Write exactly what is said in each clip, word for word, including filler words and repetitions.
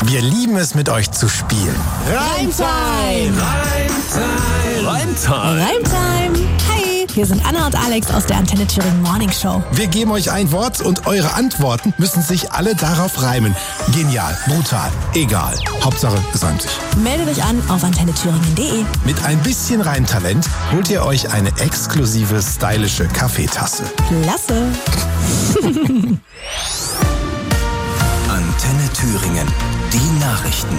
Wir lieben es, mit euch zu spielen. Reimtime! Reimtime! Reimtime! Reimtime! Hey, hier sind Anna und Alex aus der Antenne Thüringen Morning Show. Wir geben euch ein Wort und eure Antworten müssen sich alle darauf reimen. Genial, brutal, egal. Hauptsache, es reimt sich. Meldet euch an auf antenne thüringen punkt de. Mit ein bisschen Reimtalent holt ihr euch eine exklusive, stylische Kaffeetasse. Klasse! Antenne Thüringen, die Nachrichten.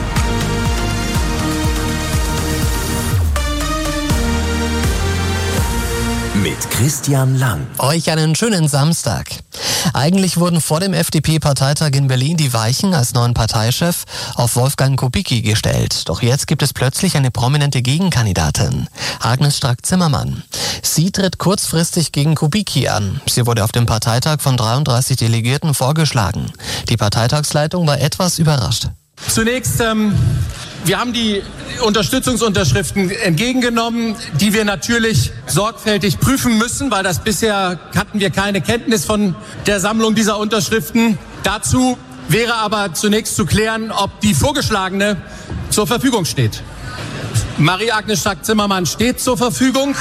Mit Christian Lang. Euch einen schönen Samstag. Eigentlich wurden vor dem F D P-Parteitag in Berlin die Weichen als neuen Parteichef auf Wolfgang Kubicki gestellt. Doch jetzt gibt es plötzlich eine prominente Gegenkandidatin, Agnes Strack-Zimmermann. Sie tritt kurzfristig gegen Kubicki an. Sie wurde auf dem Parteitag von dreiunddreißig Delegierten vorgeschlagen. Die Parteitagsleitung war etwas überrascht. Zunächst, ähm, wir haben die Unterstützungsunterschriften entgegengenommen, die wir natürlich sorgfältig prüfen müssen, weil das bisher hatten wir keine Kenntnis von der Sammlung dieser Unterschriften. Dazu wäre aber zunächst zu klären, ob die vorgeschlagene zur Verfügung steht. Marie-Agnes Strack-Zimmermann steht zur Verfügung.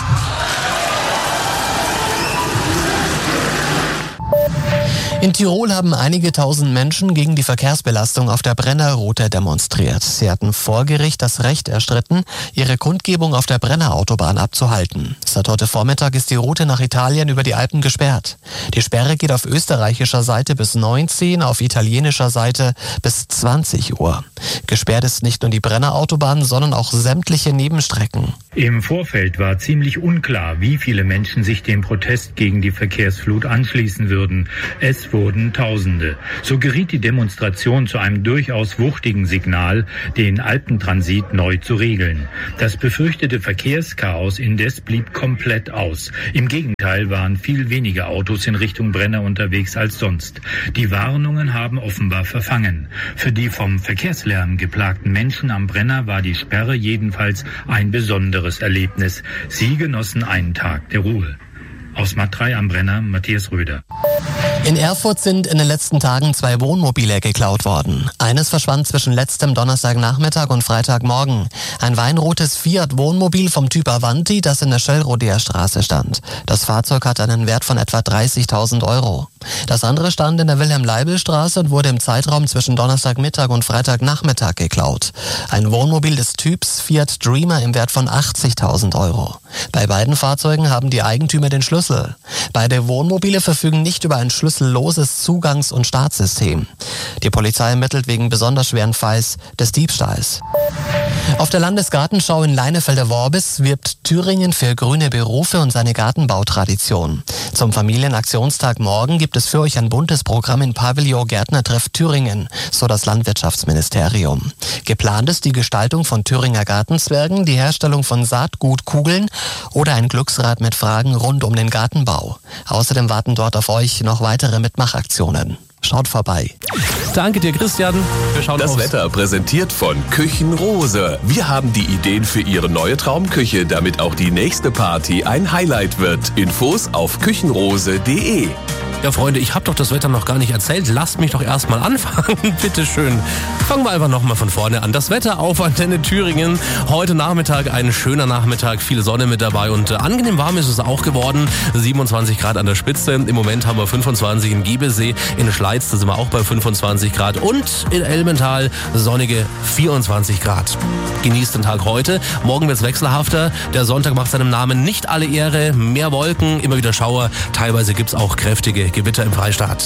In Tirol haben einige tausend Menschen gegen die Verkehrsbelastung auf der Brenner-Route demonstriert. Sie hatten vor Gericht das Recht erstritten, ihre Kundgebung auf der Brenner-Autobahn abzuhalten. Seit heute Vormittag ist die Route nach Italien über die Alpen gesperrt. Die Sperre geht auf österreichischer Seite bis neunzehn, auf italienischer Seite bis zwanzig Uhr. Gesperrt ist nicht nur die Brenner-Autobahn, sondern auch sämtliche Nebenstrecken. Im Vorfeld war ziemlich unklar, wie viele Menschen sich dem Protest gegen die Verkehrsflut anschließen würden. Es wurden Tausende. So geriet die Demonstration zu einem durchaus wuchtigen Signal, den Alpentransit neu zu regeln. Das befürchtete Verkehrschaos indes blieb komplett aus. Im Gegenteil waren viel weniger Autos in Richtung Brenner unterwegs als sonst. Die Warnungen haben offenbar verfangen. Für die vom Verkehrslärm geplagten Menschen am Brenner war die Sperre jedenfalls ein besonderes Erlebnis. Sie genossen einen Tag der Ruhe. Aus Matt drei am Brenner, Matthias Röder. In Erfurt sind in den letzten Tagen zwei Wohnmobile geklaut worden. Eines verschwand zwischen letztem Donnerstagnachmittag und Freitagmorgen. Ein weinrotes Fiat-Wohnmobil vom Typ Avanti, das in der Schellroder Straße stand. Das Fahrzeug hatte einen Wert von etwa dreißigtausend Euro. Das andere stand in der Wilhelm-Leibl-Straße und wurde im Zeitraum zwischen Donnerstagmittag und Freitagnachmittag geklaut. Ein Wohnmobil des Typs Fiat Dreamer im Wert von achtzigtausend Euro. Bei beiden Fahrzeugen haben die Eigentümer den Schlüssel. Beide Wohnmobile verfügen nicht über ein schlüsselloses Zugangs- und Startsystem. Die Polizei ermittelt wegen besonders schweren Falls des Diebstahls. Auf der Landesgartenschau in Leinefelder-Worbis wirbt Thüringen für grüne Berufe und seine Gartenbautradition. Zum Familienaktionstag morgen gibt es für euch ein buntes Programm in Pavillon Gärtnertreff Thüringen, so das Landwirtschaftsministerium. Geplant ist die Gestaltung von Thüringer Gartenzwergen, die Herstellung von Saatgutkugeln oder ein Glücksrad mit Fragen rund um den Gartenbau. Außerdem warten dort auf euch noch weitere Mitmachaktionen. Schaut vorbei. Danke dir, Christian. Wir schauen Das aufs Wetter präsentiert von Küchenrose. Wir haben die Ideen für Ihre neue Traumküche, damit auch die nächste Party ein Highlight wird. Infos auf küchenrose punkt de. Ja, Freunde, ich habe doch das Wetter noch gar nicht erzählt. Lasst mich doch erstmal anfangen. Bitte schön. Fangen wir einfach nochmal von vorne an. Das Wetter auf Antenne Thüringen. Heute Nachmittag ein schöner Nachmittag. Viel Sonne mit dabei und äh, angenehm warm ist es auch geworden. siebenundzwanzig Grad an der Spitze. Im Moment haben wir fünfundzwanzig in Giebelsee. In Schleiz, da sind wir auch bei fünfundzwanzig Grad. Und in Elmental sonnige vierundzwanzig Grad. Genießt den Tag heute. Morgen wird's wechselhafter. Der Sonntag macht seinem Namen nicht alle Ehre. Mehr Wolken, immer wieder Schauer. Teilweise gibt's auch kräftige Gewitter im Freistaat.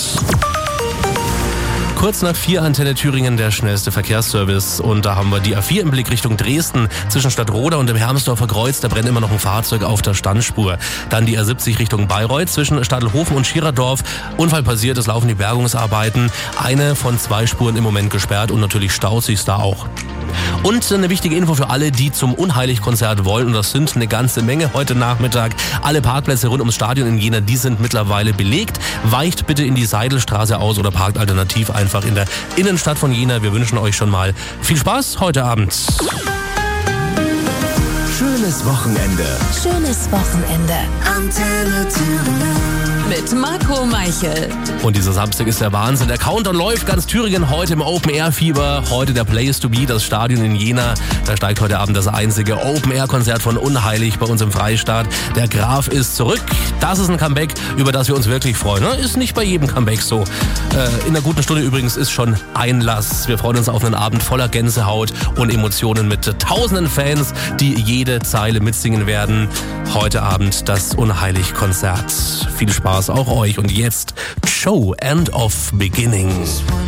Kurz nach vier Antenne Thüringen, der schnellste Verkehrsservice. Und da haben wir die A vier im Blick Richtung Dresden. Zwischen Stadtroda und dem Hermsdorfer Kreuz, da brennt immer noch ein Fahrzeug auf der Standspur. Dann die A siebzig Richtung Bayreuth zwischen Stadelhofen und Schiererdorf. Unfall passiert, es laufen die Bergungsarbeiten. Eine von zwei Spuren im Moment gesperrt und natürlich staut sich's da auch. Und eine wichtige Info für alle, die zum Unheilig-Konzert wollen. Und das sind eine ganze Menge heute Nachmittag. Alle Parkplätze rund ums Stadion in Jena, die sind mittlerweile belegt. Weicht bitte in die Seidelstraße aus oder parkt alternativ einfach in der Innenstadt von Jena. Wir wünschen euch schon mal viel Spaß heute Abend. Schönes Wochenende. Schönes Wochenende. Antenne Thüringen. mit Marco Meichel. Und dieser Samstag ist der Wahnsinn. Der Countdown läuft, ganz Thüringen heute im Open-Air-Fieber. Heute der Place to Be, das Stadion in Jena. Da steigt heute Abend das einzige Open-Air-Konzert von Unheilig bei uns im Freistaat. Der Graf ist zurück. Das ist ein Comeback, über das wir uns wirklich freuen. Ist nicht bei jedem Comeback so. In einer guten Stunde übrigens ist schon Einlass. Wir freuen uns auf einen Abend voller Gänsehaut und Emotionen mit tausenden Fans, die jede Zeile mitsingen werden. Heute Abend das Unheilig-Konzert. Viel Spaß auch euch. Und jetzt Show End of Beginning.